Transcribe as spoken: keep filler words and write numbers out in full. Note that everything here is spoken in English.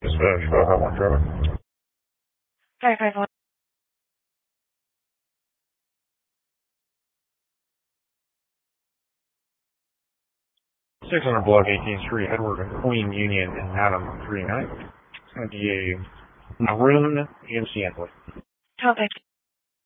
Dispatch, uh, how much traffic? Five five one. six hundred block eighteenth Street, Edward and Queen Union in Adam three nine. It's going to be a maroon G M C Antler. Topic.